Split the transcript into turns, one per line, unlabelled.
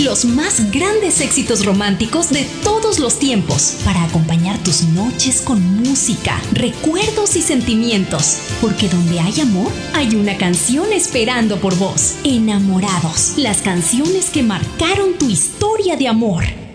los más grandes éxitos románticos de todos los tiempos, para acompañar tus noches con música, recuerdos y sentimientos. Porque donde hay amor, hay una canción esperando por vos. Enamorados, las canciones que marcaron tu historia de amor.